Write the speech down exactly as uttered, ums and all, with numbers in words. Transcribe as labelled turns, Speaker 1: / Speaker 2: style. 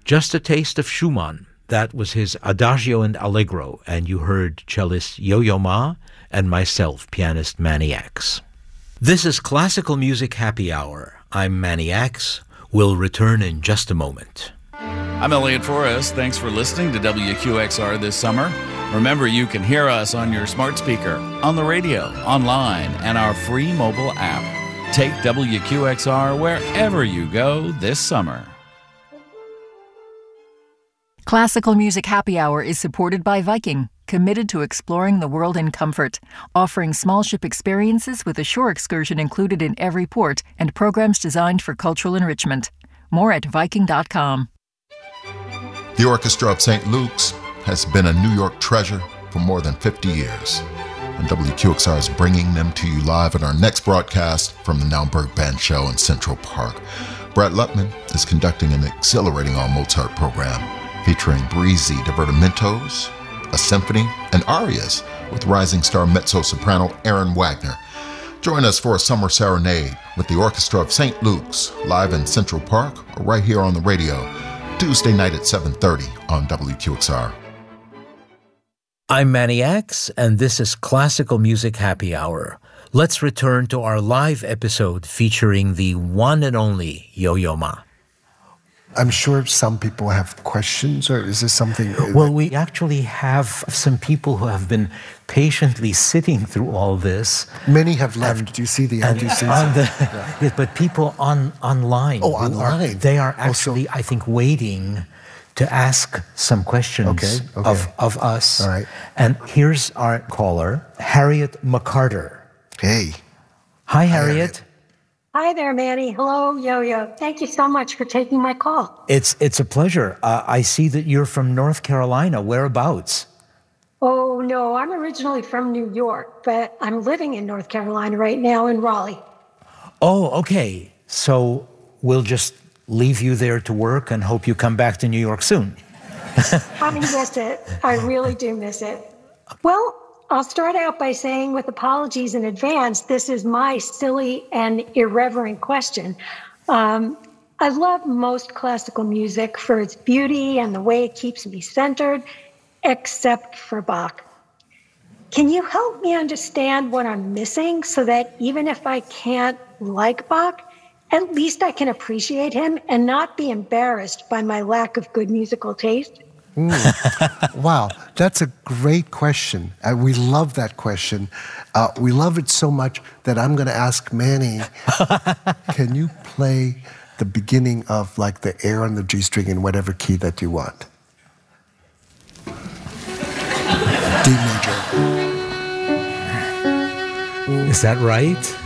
Speaker 1: Just a Taste of Schumann. That was his Adagio and Allegro, and you heard cellist Yo-Yo Ma and myself, pianist Manny X. This is Classical Music Happy Hour. I'm Manny X. We'll return in just a moment.
Speaker 2: I'm Elliot Forrest. Thanks for listening to W Q X R this summer. Remember, you can hear us on your smart speaker, on the radio, online, and our free mobile app. Take W Q X R wherever you go this summer.
Speaker 3: Classical Music Happy Hour is supported by Viking, committed to exploring the world in comfort, offering small ship experiences with a shore excursion included in every port and programs designed for cultural enrichment. More at Viking dot com.
Speaker 4: The Orchestra of Saint Luke's has been a New York treasure for more than fifty years, and W Q X R is bringing them to you live at our next broadcast from the Naumburg Band Show in Central Park. Brett Lutman is conducting an exhilarating all-Mozart program featuring breezy divertimentos, a symphony, and arias with rising star mezzo-soprano Aaron Wagner. Join us for a summer serenade with the Orchestra of Saint Luke's live in Central Park or right here on the radio, Tuesday night at seven thirty on W Q X R.
Speaker 1: I'm Manny X, and this is Classical Music Happy Hour. Let's return to our live episode featuring the one and only Yo-Yo Ma.
Speaker 5: I'm sure some people have questions, or is this something...
Speaker 1: Well, we actually have some people who have been patiently sitting through all this.
Speaker 5: Many have left. And, do you see the empty seats?
Speaker 1: Yeah. Yes, but people on online.
Speaker 5: Oh, online.
Speaker 1: Are, they are actually, also, I think, waiting to ask some questions
Speaker 5: okay, okay.
Speaker 1: Of, of us.
Speaker 5: All right.
Speaker 1: And here's our caller, Harriet McCarter.
Speaker 5: Hey.
Speaker 1: Hi, Harriet. Hi, Harriet.
Speaker 6: Hi there, Manny. Hello, Yo-Yo. Thank you so much for taking my call.
Speaker 1: It's it's a pleasure. Uh, I see that you're from North Carolina. Whereabouts?
Speaker 6: Oh, no, I'm originally from New York, but I'm living in North Carolina right now in Raleigh.
Speaker 1: Oh, okay. So we'll just leave you there to work and hope you come back to New York soon.
Speaker 6: I miss it. I really do miss it. Well, I'll start out by saying, with apologies in advance, this is my silly and irreverent question. Um, I love most classical music for its beauty and the way it keeps me centered, except for Bach. Can you help me understand what I'm missing so that even if I can't like Bach, at least I can appreciate him and not be embarrassed by my lack of good musical taste?
Speaker 5: Mm. Wow, that's a great question. Uh, we love that question. Uh, we love it so much that I'm going to ask Manny, can you play the beginning of like the air on the G string in whatever key that you want? D major.
Speaker 1: Is that right?